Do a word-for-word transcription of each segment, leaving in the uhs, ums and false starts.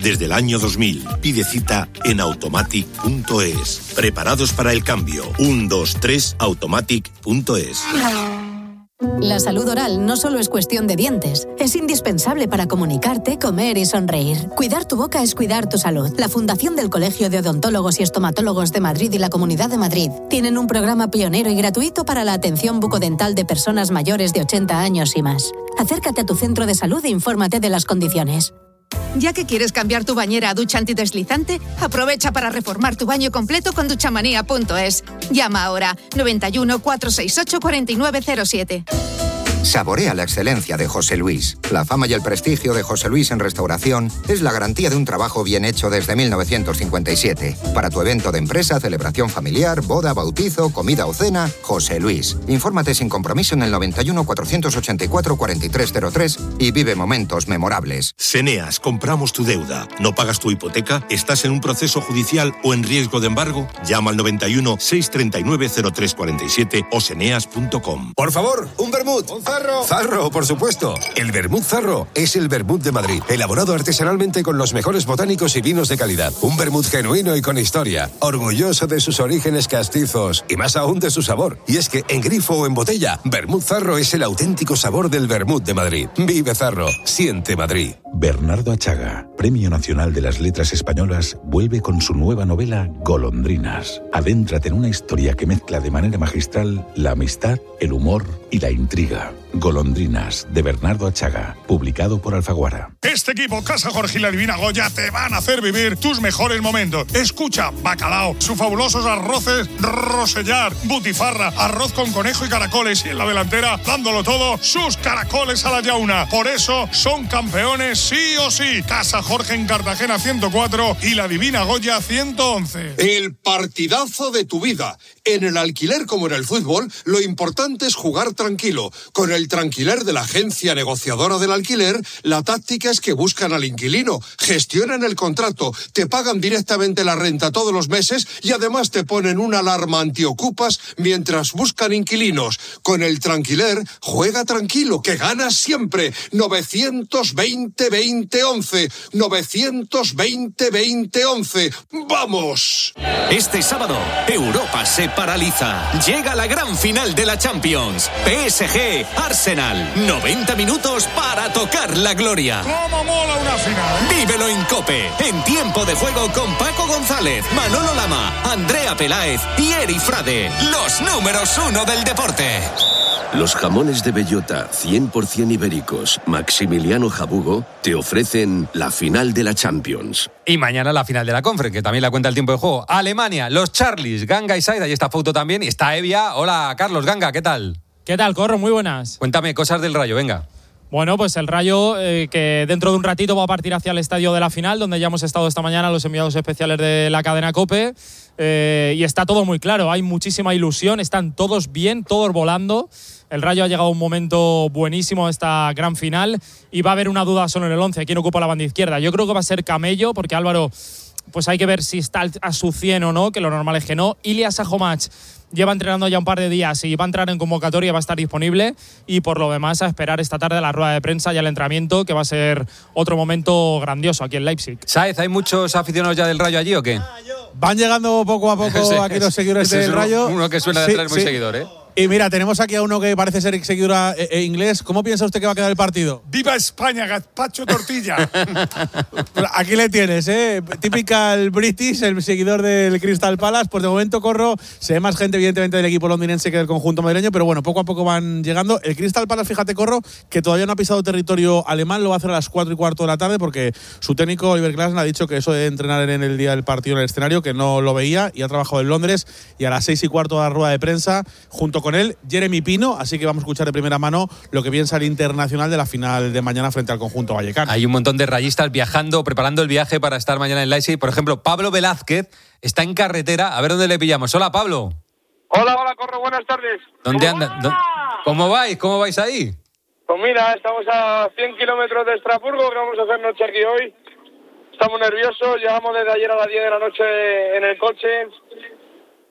desde el año dos mil. Pide cita en automatic punto es. Preparados para el cambio. uno, dos, tres, automatic punto es. La salud oral no solo es cuestión de dientes, es indispensable para comunicarte, comer y sonreír. Cuidar tu boca es cuidar tu salud. La Fundación del Colegio de Odontólogos y Estomatólogos de Madrid y la Comunidad de Madrid tienen un programa pionero y gratuito para la atención bucodental de personas mayores de ochenta años y más. Acércate a tu centro de salud e infórmate de las condiciones. Ya que quieres cambiar tu bañera a ducha antideslizante, aprovecha para reformar tu baño completo con duchamanía punto es. Llama ahora noventa y uno, cuatrocientos sesenta y ocho, cuarenta y nueve cero siete. Saborea la excelencia de José Luis. La fama y el prestigio de José Luis en restauración es la garantía de un trabajo bien hecho desde mil novecientos cincuenta y siete. Para tu evento de empresa, celebración familiar, boda, bautizo, comida o cena, José Luis. Infórmate sin compromiso en el noventa y uno, cuatrocientos ochenta y cuatro, cuarenta y tres cero tres y vive momentos memorables. Seneas, compramos tu deuda. ¿No pagas tu hipoteca? ¿Estás en un proceso judicial o en riesgo de embargo? Llama al noventa y uno, seiscientos treinta y nueve, cero tres cuarenta y siete o seneas punto com. Por favor, un vermut. Zarro. Zarro, por supuesto. El vermut Zarro es el vermut de Madrid, elaborado artesanalmente con los mejores botánicos y vinos de calidad. Un vermut genuino y con historia, orgulloso de sus orígenes castizos y más aún de su sabor. Y es que en grifo o en botella, vermut Zarro es el auténtico sabor del vermut de Madrid. Vive Zarro, siente Madrid. Bernardo Achaga, Premio Nacional de las Letras Españolas, vuelve con su nueva novela Golondrinas. Adéntrate en una historia que mezcla de manera magistral la amistad, el humor y la intriga. Golondrinas, de Bernardo Achaga, publicado por Alfaguara. Este equipo, Casa Jorge y la Divina Goya, te van a hacer vivir tus mejores momentos. Escucha, bacalao, sus fabulosos arroces Rosellar, butifarra, arroz con conejo y caracoles, y en la delantera, dándolo todo, sus caracoles a la yauna. Por eso son campeones sí o sí. Casa Jorge en Cartagena ciento cuatro y la Divina Goya ciento once. El partidazo de tu vida. En el alquiler como en el fútbol, lo importante es jugar tranquilo. Con el Tranquiler de la agencia negociadora del alquiler, la táctica es que buscan al inquilino, gestionan el contrato, te pagan directamente la renta todos los meses y además te ponen una alarma antiocupas mientras buscan inquilinos. Con el Tranquiler, juega tranquilo, que ganas siempre. novecientos veinte, veinte, once. novecientos veinte, veinte, once. ¡Vamos! Este sábado, Europa se paraliza. Llega la gran final de la Champions. P S G Arsenal. noventa minutos para tocar la gloria. ¡Cómo mola una final! Vívelo en COPE. En tiempo de juego con Paco González, Manolo Lama, Andrea Peláez y Eri Frade. Los números uno del deporte. Los jamones de bellota cien por ciento ibéricos Maximiliano Jabugo te ofrecen la final de la Champions. Y mañana la final de la Conference, que también la cuenta el tiempo de juego. Alemania, los Charlies, Ganga y Said, ahí está Fouto también, y está Evia. Hola, Carlos, Ganga, ¿qué tal? ¿Qué tal, Corro? Muy buenas. Cuéntame cosas del Rayo, venga. Bueno, pues el Rayo, eh, que dentro de un ratito va a partir hacia el estadio de la final, donde ya hemos estado esta mañana los enviados especiales de la cadena COPE, eh, y está todo muy claro, hay muchísima ilusión, están todos bien, todos volando. El Rayo ha llegado a un momento buenísimo a esta gran final y va a haber una duda solo en el once, quién ocupa la banda izquierda. Yo creo que va a ser Camello, porque Álvaro, pues hay que ver si está a su cien o no, que lo normal es que no. Ilias Sajomach lleva entrenando ya un par de días y va a entrar en convocatoria, va a estar disponible, y por lo demás a esperar esta tarde la rueda de prensa y el entrenamiento, que va a ser otro momento grandioso aquí en Leipzig. Saez, ¿hay muchos aficionados ya del Rayo allí o qué? Van llegando poco a poco sí, aquí los seguidores del uno, Rayo. Uno que suena de sí, atrás muy sí. seguidor, ¿eh? Y mira, tenemos aquí a uno que parece ser seguidor eh, eh, inglés. ¿Cómo piensa usted que va a quedar el partido? ¡Viva España, gazpacho tortilla! Aquí le tienes, ¿eh? Typical British, el seguidor del Crystal Palace. Pues de momento, Corro, se ve más gente, evidentemente, del equipo londinense que del conjunto madrileño, pero bueno, poco a poco van llegando. El Crystal Palace, fíjate, Corro, que todavía no ha pisado territorio alemán, lo va a hacer a las cuatro y cuarto de la tarde, porque su técnico, Oliver Glasner, ha dicho que eso de entrenar en el día del partido en el escenario, que no lo veía, y ha trabajado en Londres, y a las seis y cuarto de la rueda de prensa, junto con él, Jeremy Pino, así que vamos a escuchar de primera mano lo que piensa el internacional de la final de mañana frente al conjunto vallecano. Hay un montón de rayistas viajando, preparando el viaje para estar mañana en Leipzig. Por ejemplo, Pablo Velázquez está en carretera. A ver dónde le pillamos. Hola, Pablo. Hola, hola, Corro, buenas tardes. ¿Dónde anda? ¿Dó- ¿Cómo vais? ¿Cómo vais ahí? Pues mira, estamos a cien kilómetros de Estrasburgo, que vamos a hacer noche aquí hoy. Estamos nerviosos, llegamos desde ayer a las diez de la noche en el coche.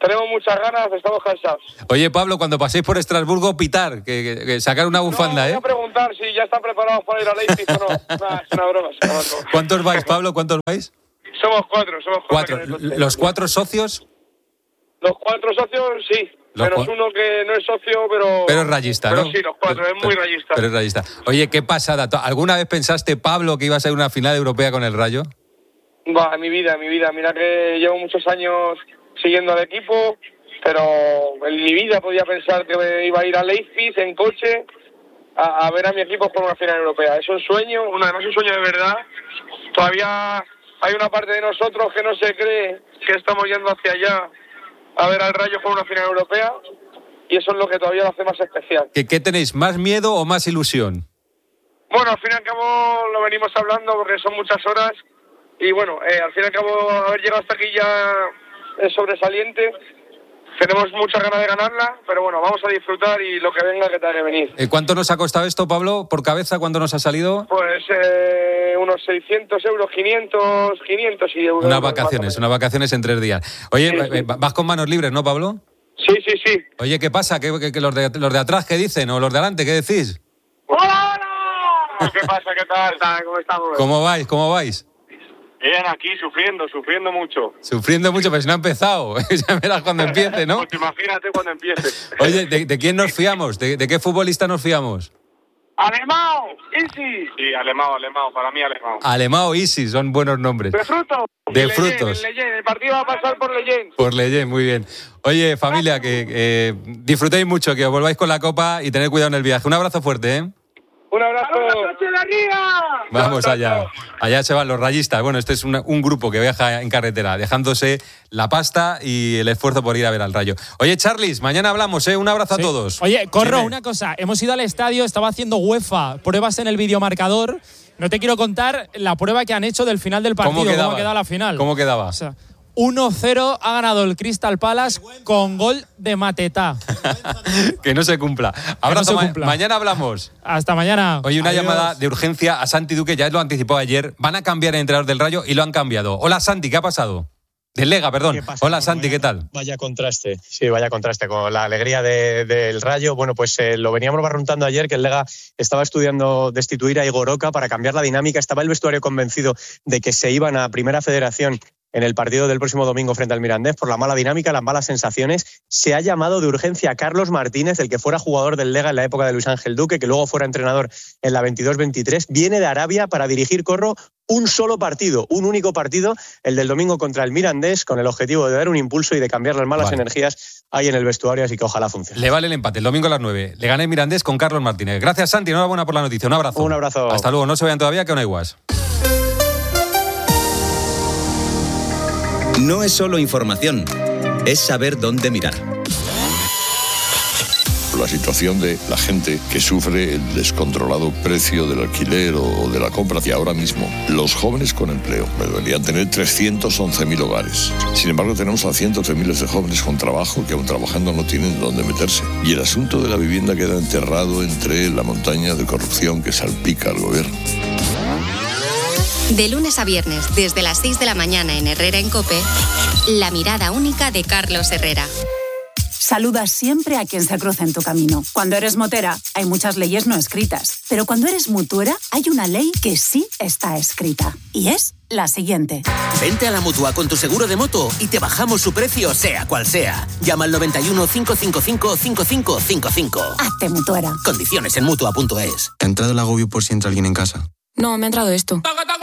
tenemos muchas ganas, estamos cansados. Oye, Pablo, cuando paséis por Estrasburgo, pitar, que, que, que sacar una bufanda, no, ¿eh? Voy a preguntar si ya están preparados para ir a Leipzig o no. Nah, es una broma. Es una broma. ¿Cuántos vais, Pablo? ¿Cuántos vais? Somos cuatro, somos cuatro. cuatro. ¿Los cuatro socios? Los cuatro socios, sí. Los Menos cua- uno que no es socio, pero... Pero es rayista, pero ¿no? sí, los cuatro, es muy rayista. Pero es rayista. Oye, qué pasada. ¿Alguna vez pensaste, Pablo, que iba a ser una final europea con el Rayo? Va, mi vida, mi vida. Mira que llevo muchos años siguiendo al equipo, pero en mi vida podía pensar que me iba a ir a Leipzig en coche a, a ver a mi equipo por una final europea. Es un sueño, un, además un sueño de verdad. Todavía hay una parte de nosotros que no se cree que estamos yendo hacia allá a ver al Rayo por una final europea, y eso es lo que todavía lo hace más especial. ¿Qué, qué tenéis, más miedo o más ilusión? Bueno, al fin y al cabo lo venimos hablando porque son muchas horas, y bueno, eh, al fin y al cabo haber llegado hasta aquí ya es sobresaliente. Tenemos muchas ganas de ganarla, pero bueno, vamos a disfrutar y lo que venga que tenga que venir. Eh, ¿Cuánto nos ha costado esto, Pablo, por cabeza? ¿Cuánto nos ha salido? Pues eh, unos seiscientos euros, quinientos, quinientos y euros. Unas vacaciones, unas vacaciones en tres días. Oye, sí, sí. vas con manos libres, ¿no, Pablo? Sí, sí, sí. Oye, ¿qué pasa? ¿Qué, qué, qué los, de, los de atrás qué dicen? ¿O los de adelante qué decís? ¡Hola, hola! ¿Qué pasa? ¿Qué tal? ¿Cómo estamos? ¿Cómo vais? ¿Cómo vais? Bien, aquí sufriendo, sufriendo mucho. Sufriendo mucho, pero si no ha empezado. Ya verás cuando empiece, ¿no? Pues imagínate cuando empiece. Oye, ¿de, de quién nos fiamos? ¿De, ¿De qué futbolista nos fiamos? ¡Alemão! ¡Isis! Sí, Alemão, Alemão, para mí Alemão. Alemão, Isis, son buenos nombres. De frutos. De frutos. El, Leyen, el partido va a pasar por Leyen. Por Leyen, muy bien. Oye, familia, que eh, disfrutéis mucho, que os volváis con la copa y tened cuidado en el viaje. Un abrazo fuerte, ¿eh? Un abrazo. Vamos allá. Allá se van los rayistas. Bueno, este es una, un grupo que viaja en carretera, dejándose la pasta y el esfuerzo por ir a ver al Rayo. Oye, Charlis, mañana hablamos, ¿eh? Un abrazo sí. a todos. Oye, Corro, Dime. una cosa. Hemos ido al estadio, estaba haciendo UEFA, pruebas en el videomarcador. No te quiero contar la prueba que han hecho del final del partido. ¿Cómo, ¿Cómo ha quedado la final? ¿Cómo quedaba? O sea, uno cero ha ganado el Crystal Palace con gol de Mateta. Que no se cumpla. Abrazo, no se ma- cumpla. mañana hablamos. Hasta mañana. Oye, una Adiós. llamada de urgencia a Santi Duque, ya lo anticipó ayer. Van a cambiar el entrenador del Rayo y lo han cambiado. Hola, Santi, ¿qué ha pasado? Del Lega, perdón. Hola, Santi, ¿qué tal? Vaya contraste, sí, vaya contraste con la alegría de, del Rayo. Bueno, pues eh, lo veníamos barruntando ayer, que el Lega estaba estudiando destituir a Igor Oca para cambiar la dinámica. Estaba el vestuario convencido de que se iban a Primera Federación en el partido del próximo domingo frente al Mirandés por la mala dinámica, las malas sensaciones. Se ha llamado de urgencia a Carlos Martínez, el que fuera jugador del Lega en la época de Luis Ángel Duque, que luego fuera entrenador en la veintidós veintitrés. Viene de Arabia para dirigir, Corro, un solo partido, un único partido, el del domingo contra el Mirandés, con el objetivo de dar un impulso y de cambiar las malas Vale. energías ahí en el vestuario, así que ojalá funcione. Le vale el empate, el domingo a las nueve. Le gana el Mirandés con Carlos Martínez. Gracias, Santi, enhorabuena por la noticia. Un abrazo. Un abrazo. Hasta luego, no se vayan todavía, que no hay guas. No es solo información, es saber dónde mirar. La situación de la gente que sufre el descontrolado precio del alquiler o de la compra, y ahora mismo los jóvenes con empleo deberían tener trescientos once mil hogares. Sin embargo, tenemos a cientos de miles de jóvenes con trabajo que aún trabajando no tienen dónde meterse. Y el asunto de la vivienda queda enterrado entre la montaña de corrupción que salpica al gobierno. De lunes a viernes, desde las seis de la mañana en Herrera en COPE, la mirada única de Carlos Herrera. Saluda siempre a quien se cruza en tu camino. Cuando eres motera, hay muchas leyes no escritas. Pero cuando eres mutuera, hay una ley que sí está escrita. Y es la siguiente. Vente a la Mutua con tu seguro de moto y te bajamos su precio, sea cual sea. Llama al noventa y uno, cinco cinco cinco, cinco cinco cinco cinco. Hazte mutuera. Condiciones en Mutua punto es. ¿Te ha entrado el agobio por si entra alguien en casa? No, me ha entrado esto.